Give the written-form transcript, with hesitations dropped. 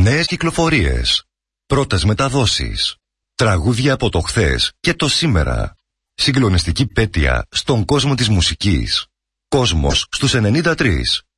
Νέες κυκλοφορίες. Πρώτες μεταδόσεις. Τραγούδια από το χθες και το σήμερα. Συγκλονιστική πέτεια στον κόσμο της μουσικής. Κόσμος στους 93.